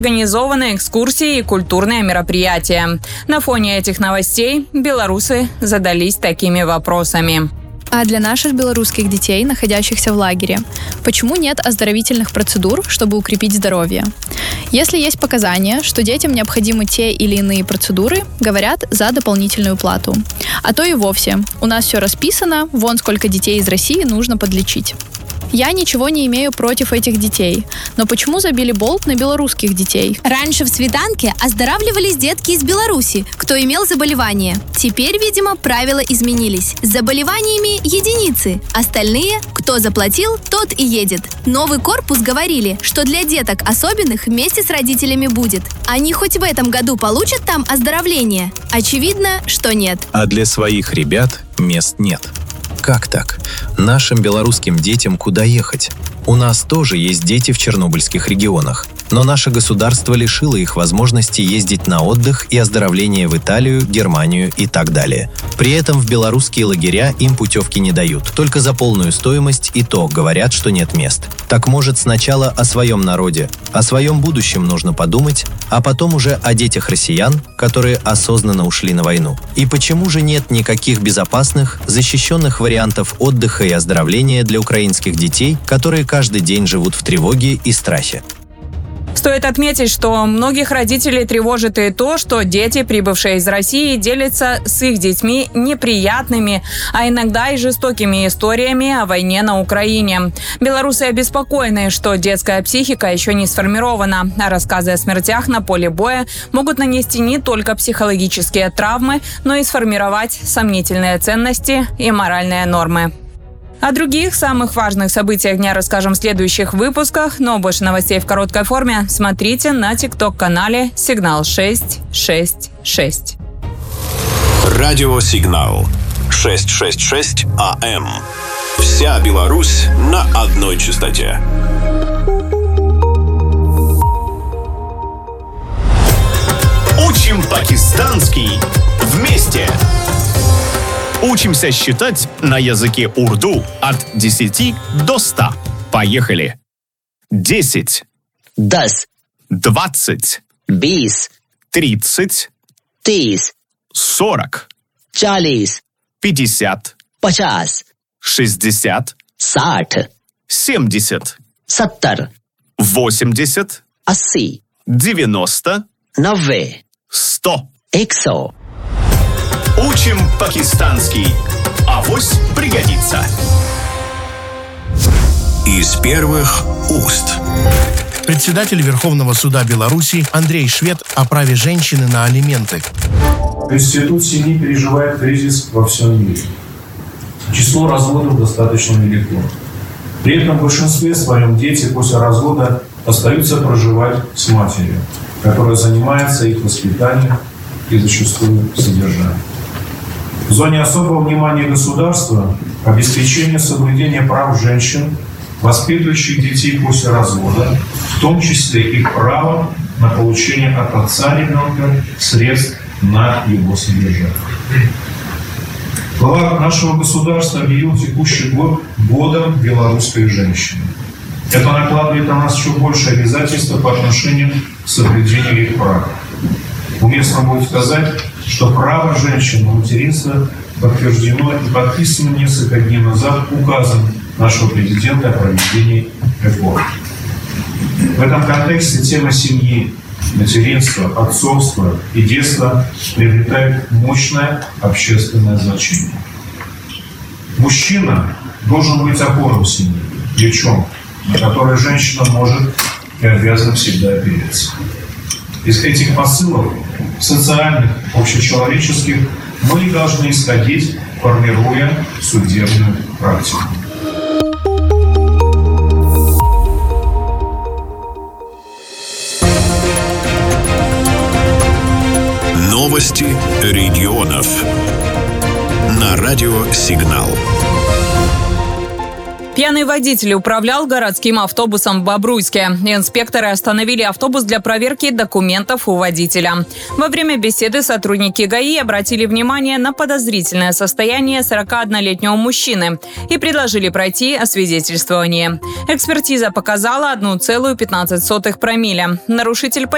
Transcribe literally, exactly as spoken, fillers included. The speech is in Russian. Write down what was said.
Организованы экскурсии и культурные мероприятия. На фоне этих новостей белорусы задались такими вопросами. А для наших белорусских детей, находящихся в лагере, почему нет оздоровительных процедур, чтобы укрепить здоровье? Если есть показания, что детям необходимы те или иные процедуры, говорят за дополнительную плату. А то и вовсе. У нас все расписано, вон сколько детей из России нужно подлечить. Я ничего не имею против этих детей, но почему забили болт на белорусских детей? Раньше в Свиданке оздоравливались детки из Беларуси, кто имел заболевание. Теперь, видимо, правила изменились. С заболеваниями единицы, остальные, кто заплатил, тот и едет. Новый корпус говорили, что для деток особенных вместе с родителями будет. Они хоть в этом году получат там оздоровление? Очевидно, что нет. А для своих ребят мест нет. Как так? Нашим белорусским детям куда ехать? У нас тоже есть дети в чернобыльских регионах, но наше государство лишило их возможности ездить на отдых и оздоровление в Италию, Германию и так далее. При этом в белорусские лагеря им путевки не дают, только за полную стоимость, и то говорят, что нет мест. Так может сначала о своем народе, о своем будущем нужно подумать, а потом уже о детях россиян, которые осознанно ушли на войну. И почему же нет никаких безопасных, защищенных вариантов отдыха и оздоровления для украинских детей, которые каждый день живут в тревоге и страхе? Стоит отметить, что многих родителей тревожит и то, что дети, прибывшие из России, делятся с их детьми неприятными, а иногда и жестокими историями о войне на Украине. Белорусы обеспокоены, что детская психика еще не сформирована, а рассказы о смертях на поле боя могут нанести не только психологические травмы, но и сформировать сомнительные ценности и моральные нормы. О других самых важных событиях дня расскажем в следующих выпусках, но больше новостей в короткой форме смотрите на тикток-канале «Сигнал шесть шесть шесть». Радио «Сигнал» шестьсот шестьдесят шесть АМ. Вся Беларусь на одной частоте. Учим пакистанский вместе. Учимся считать на языке урду от десяти до ста. Поехали. Десять. Дас. Двадцать. Бис. Тридцать. Тис. Сорок. Чалис. Пятьдесят. Пачас. Шестьдесят. Саठ. Семьдесят. Саттар. Восемьдесят. Асси. Девяносто. Нове. Сто. Иксо. Учим пакистанский. Авось пригодится. Из первых уст. Председатель Верховного суда Беларуси Андрей Швед о праве женщины на алименты. Институт семьи переживает кризис во всем мире. Число разводов достаточно велико. При этом в большинстве своем дети после развода остаются проживать с матерью, которая занимается их воспитанием и зачастую содержанием. В зоне особого внимания государства обеспечение соблюдения прав женщин, воспитывающих детей после развода, в том числе их право на получение от отца ребенка средств на его содержание. Глава нашего государства объявил текущий год годом белорусской женщины. Это накладывает на нас еще больше обязательства по отношению к соблюдению их прав. Уместно будет сказать, что право женщин на материнство подтверждено и подписано несколько дней назад указом нашего президента о проведении реформ. В этом контексте тема семьи, материнства, отцовства и детства приобретает мощное общественное значение. Мужчина должен быть опорой семьи, плечом, на которое женщина может и обязана всегда опереться. Из этих посылов, социальных, общечеловеческих, мы должны исходить, формируя судебную практику. Новости регионов. На радио «Сигнал». Пьяный водитель управлял городским автобусом в Бобруйске. Инспекторы остановили автобус для проверки документов у водителя. Во время беседы сотрудники ГАИ обратили внимание на подозрительное состояние сорокаоднолетнего мужчины и предложили пройти освидетельствование. Экспертиза показала одна целая пятнадцать сотых промилле. Нарушитель